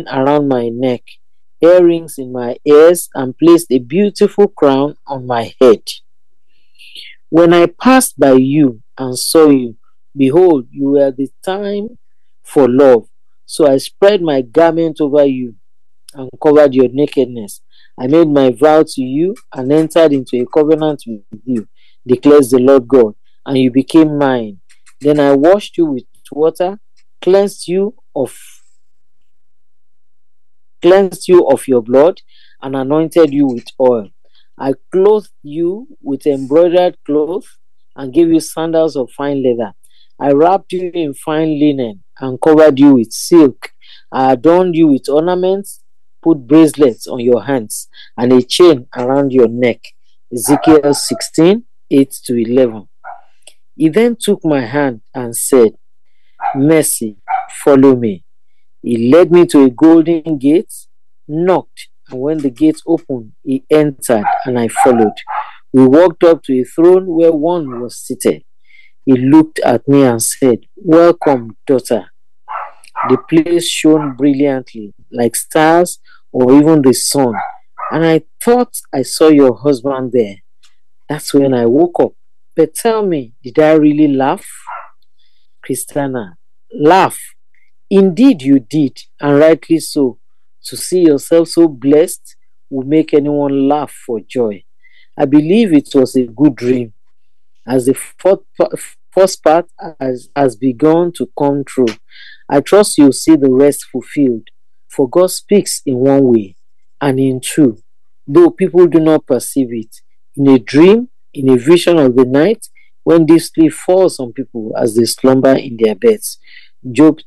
around my neck, earrings in my ears, and placed a beautiful crown on my head. When I passed by you and saw you, behold, you were the time for love. So I spread my garment over you and covered your nakedness. I made my vow to you and entered into a covenant with you, declares the Lord God, and you became mine. Then I washed you with water, cleansed you of your blood, and anointed you with oil. I clothed you with embroidered cloth and gave you sandals of fine leather. I wrapped you in fine linen and covered you with silk. I adorned you with ornaments, put bracelets on your hands, and a chain around your neck. Ezekiel 16:8-11. He then took my hand and said, Mercy, follow me. He led me to a golden gate, knocked, and when the gate opened, he entered, and I followed. We walked up to a throne where one was seated. He looked at me and said, Welcome, daughter. The place shone brilliantly, like stars or even the sun, and I thought I saw your husband there. That's when I woke up. But tell me, did I really laugh? Christiana, laugh. Indeed you did, and rightly so. To see yourself so blessed will make anyone laugh for joy. I believe it was a good dream, as the first part has begun to come true. I trust you'll see the rest fulfilled, for God speaks in one way and in two, though people do not perceive it. In a dream, in a vision of the night, when deep sleep falls on people as they slumber in their beds. Job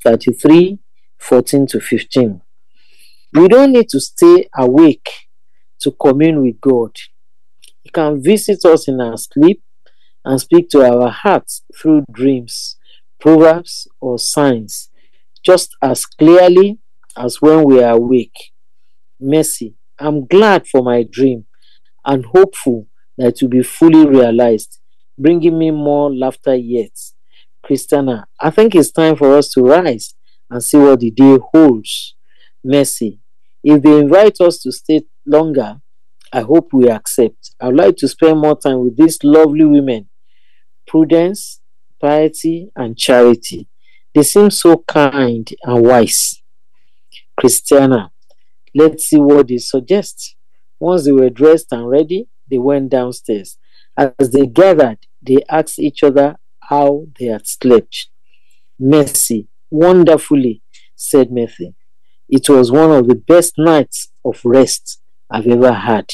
33:14-15. We don't need to stay awake to commune with God. He can visit us in our sleep and speak to our hearts through dreams, proverbs, or signs, just as clearly as when we are awake. Mercy, I'm glad for my dream and hopeful that it will be fully realized, bringing me more laughter yet. Christiana, I think it's time for us to rise and see what the day holds. Mercy, if they invite us to stay longer, I hope we accept. I'd like to spend more time with these lovely women. Prudence, piety, and charity. They seem so kind and wise. Christiana, let's see what they suggest. Once they were dressed and ready, they went downstairs. As they gathered, they asked each other how they had slept. Mercy, wonderfully, said Mercy. It was one of the best nights of rest I've ever had.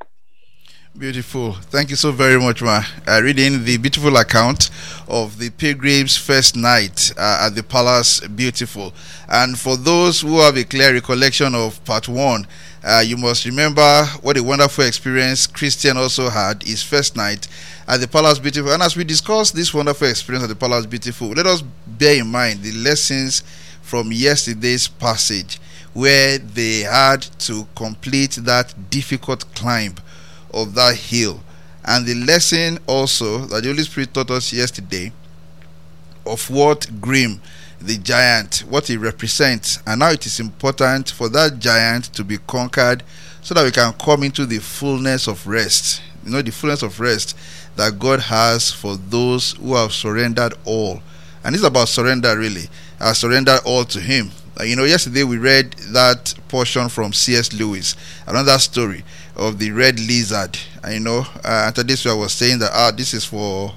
Beautiful. Thank you so very much, ma. Reading the beautiful account of the pilgrim's first night at the palace. Beautiful. And for those who have a clear recollection of part one, you must remember what a wonderful experience Christian also had his first night at the palace. Beautiful. And as we discuss this wonderful experience at the palace, beautiful, let us bear in mind the lessons from yesterday's passage, where they had to complete that difficult climb of that hill, and the lesson also that the Holy Spirit taught us yesterday of what Grim, the giant, what he represents, and now it is important for that giant to be conquered so that we can come into the fullness of rest. You know, the fullness of rest that God has for those who have surrendered all. And it's about surrender, really. Surrender all to Him. Yesterday we read that portion from C.S. Lewis, another story of the red lizard. After this I was saying that this is for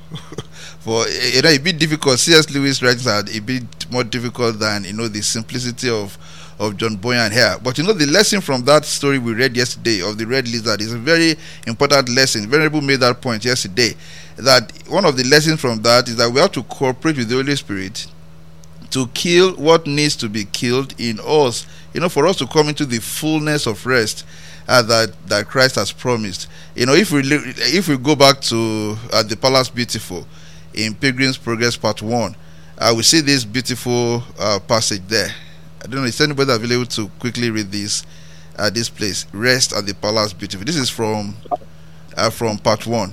a bit difficult. C.S. Lewis writings are a bit more difficult than the simplicity of John Bunyan here. But the lesson from that story we read yesterday of the red lizard is a very important lesson. Venerable made that point yesterday, that one of the lessons from that is that we have to cooperate with the Holy Spirit to kill what needs to be killed in us, for us to come into the fullness of rest that Christ has promised. If we go back to the Palace Beautiful in Pilgrim's Progress Part 1, we see this beautiful passage there. I don't know, is anybody available to quickly read this place? Rest at the Palace Beautiful. This is from Part 1.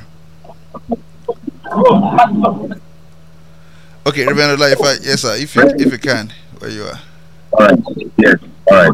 Okay, Reverend Ola, yes sir, if you can, where you are. All right, yes, all right.